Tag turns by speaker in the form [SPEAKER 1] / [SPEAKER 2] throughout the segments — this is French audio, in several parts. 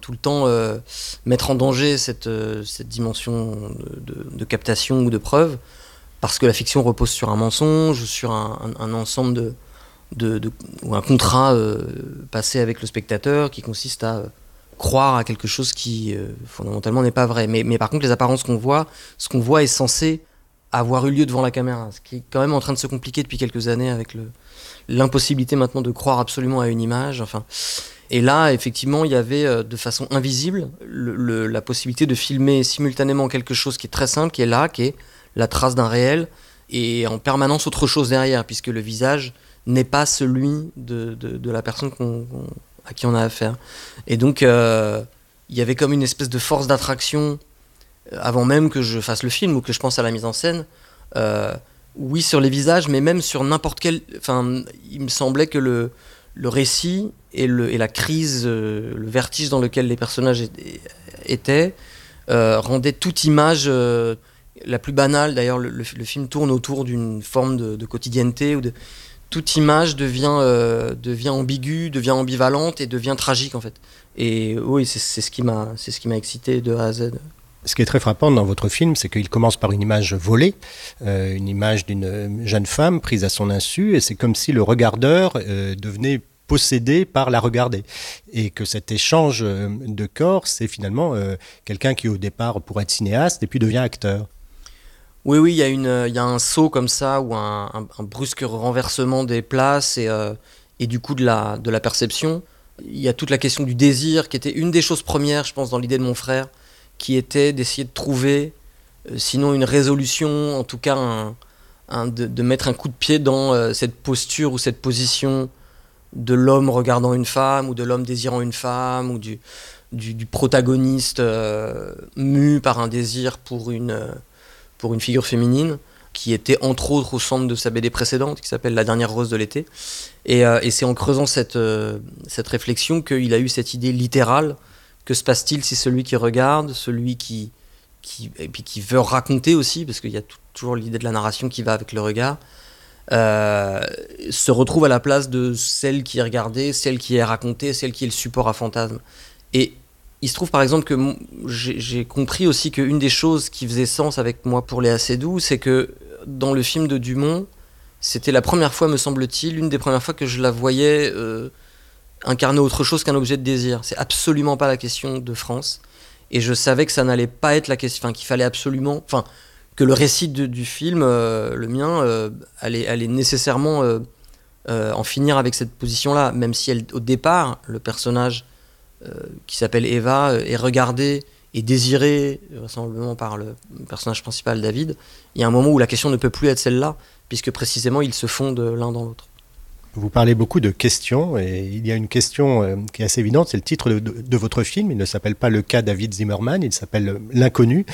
[SPEAKER 1] tout le temps mettre en danger cette dimension de captation ou de preuve, parce que la fiction repose sur un mensonge, sur un ensemble ou un contrat passé avec le spectateur qui consiste à croire à quelque chose qui fondamentalement n'est pas vrai. Mais par contre, les apparences qu'on voit, ce qu'on voit est censé avoir eu lieu devant la caméra, ce qui est quand même en train de se compliquer depuis quelques années avec l'impossibilité maintenant de croire absolument à une image. Enfin, et là, effectivement, il y avait de façon invisible la possibilité de filmer simultanément quelque chose qui est très simple, qui est là, qui est la trace d'un réel, et en permanence autre chose derrière, puisque le visage n'est pas celui de la personne à qui on a affaire. Et donc, il y avait comme une espèce de force d'attraction avant même que je fasse le film ou que je pense à la mise en scène. Oui, sur les visages, mais même sur n'importe quel... Enfin, il me semblait que le récit et la crise, le vertige dans lequel les personnages étaient, rendaient toute image... la plus banale, d'ailleurs, le film tourne autour d'une forme de quotidienneté, toute image devient ambiguë, devient ambivalente et devient tragique, en fait. Et oui, c'est ce qui m'a excité de A à Z.
[SPEAKER 2] Ce qui est très frappant dans votre film, c'est qu'il commence par une image volée, une image d'une jeune femme prise à son insu, et c'est comme si le regardeur devenait possédé par la regarder. Et que cet échange de corps, c'est finalement quelqu'un qui au départ pourrait être cinéaste et puis devient acteur.
[SPEAKER 1] Oui, il y a un saut comme ça, ou un brusque renversement des places et du coup de la perception. Il y a toute la question du désir, qui était une des choses premières, je pense, dans l'idée de mon frère, qui était d'essayer de trouver, sinon une résolution, en tout cas de mettre un coup de pied dans cette posture ou cette position de l'homme regardant une femme, ou de l'homme désirant une femme, ou du protagoniste mu par un désir pour une figure féminine, qui était entre autres au centre de sa BD précédente, qui s'appelle La dernière rose de l'été. Et c'est en creusant cette réflexion qu'il a eu cette idée littérale. Que se passe-t-il si celui qui regarde, celui qui veut raconter aussi, parce qu'il y a toujours l'idée de la narration qui va avec le regard, se retrouve à la place de celle qui est regardée, celle qui est racontée, celle qui est le support à fantasme. Et il se trouve par exemple que j'ai compris aussi qu'une des choses qui faisait sens avec moi pour Léa Seydoux, c'est que dans le film de Dumont, c'était la première fois, me semble-t-il, une des premières fois que je la voyais incarner autre chose qu'un objet de désir. C'est absolument pas la question de France. Et je savais que ça n'allait pas être la question, enfin, qu'il fallait absolument... Enfin, que le récit du film, le mien, allait nécessairement en finir avec cette position-là, même si au départ, le personnage qui s'appelle Eva est regardé et désiré, vraisemblablement par le personnage principal, David. Il y a un moment où la question ne peut plus être celle-là, puisque précisément ils se fondent l'un dans l'autre.
[SPEAKER 2] Vous parlez beaucoup de questions, et il y a une question qui est assez évidente, c'est le titre de votre film. Il ne s'appelle pas Le cas David Zimmerman, il s'appelle L'inconnu.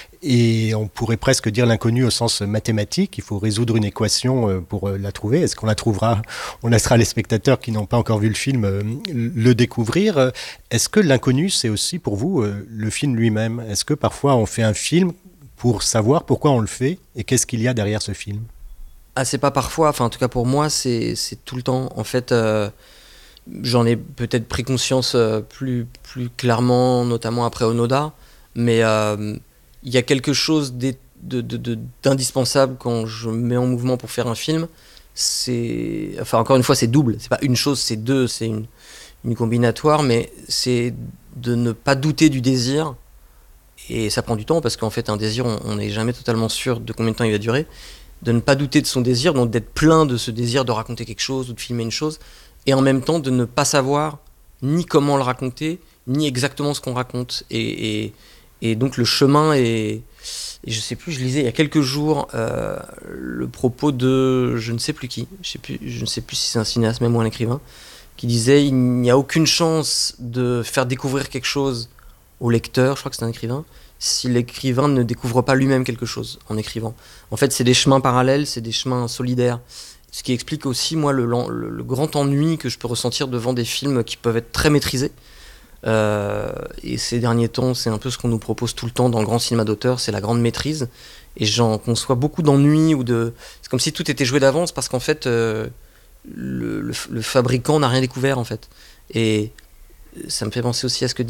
[SPEAKER 2] Et on pourrait presque dire l'inconnu au sens mathématique. Il faut résoudre une équation pour la trouver. Est-ce qu'on la trouvera? On laissera les spectateurs qui n'ont pas encore vu le film le découvrir. Est-ce que l'inconnu, c'est aussi pour vous le film lui-même? Est-ce que parfois on fait un film pour savoir pourquoi on le fait et qu'est-ce qu'il y a derrière ce film?
[SPEAKER 1] Ah, c'est pas parfois, enfin en tout cas pour moi, c'est tout le temps. En fait, j'en ai peut-être pris conscience plus clairement, notamment après Onoda, mais il y a quelque chose d'indispensable quand je me mets en mouvement pour faire un film. Enfin encore une fois, c'est double, c'est pas une chose, c'est deux, c'est une combinatoire, mais c'est de ne pas douter du désir. Et ça prend du temps, parce qu'en fait un désir, on n'est jamais totalement sûr de combien de temps il va durer. De ne pas douter de son désir, donc d'être plein de ce désir de raconter quelque chose ou de filmer une chose, et en même temps de ne pas savoir ni comment le raconter, ni exactement ce qu'on raconte. Et donc le chemin est... Et je sais plus, je lisais il y a quelques jours le propos de je ne sais plus qui, je ne sais plus si c'est un cinéaste même ou un écrivain, qui disait il n'y a aucune chance de faire découvrir quelque chose au lecteur, je crois que c'est un écrivain, si l'écrivain ne découvre pas lui-même quelque chose en écrivant. En fait, c'est des chemins parallèles, c'est des chemins solidaires. Ce qui explique aussi, moi, le grand ennui que je peux ressentir devant des films qui peuvent être très maîtrisés. Et ces derniers temps, c'est un peu ce qu'on nous propose tout le temps dans le grand cinéma d'auteur, c'est la grande maîtrise. Et j'en conçois beaucoup d'ennui, c'est comme si tout était joué d'avance, parce qu'en fait, le fabricant n'a rien découvert, en fait. Et ça me fait penser aussi à ce que